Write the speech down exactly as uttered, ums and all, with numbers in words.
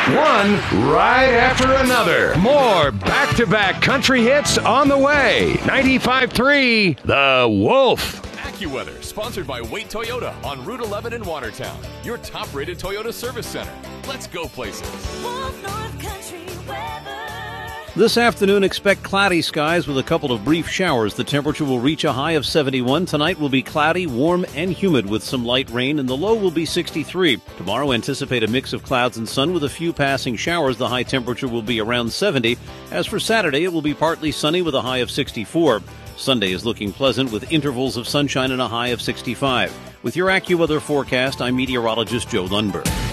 One right after another. More back-to-back country hits on the way. ninety-five point three, The Wolf. AccuWeather, sponsored by Wait Toyota on Route eleven in Watertown. Your top-rated Toyota service center. Let's go places. Wolf North Country weather. This afternoon, expect cloudy skies with a couple of brief showers. The temperature will reach a high of seventy-one. Tonight will be cloudy, warm, and humid with some light rain, and the low will be sixty-three. Tomorrow, anticipate a mix of clouds and sun with a few passing showers. The high temperature will be around seventy. As for Saturday, it will be partly sunny with a high of sixty-four. Sunday is looking pleasant with intervals of sunshine and a high of sixty-five. With your AccuWeather forecast, I'm meteorologist Joe Lundberg.